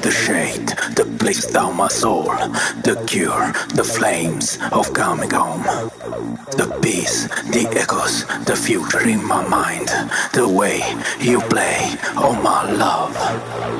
the shade that blazes down my soul, the cure, the flames of coming home, the peace, the echoes, the future in my mind, the way you play, oh my love.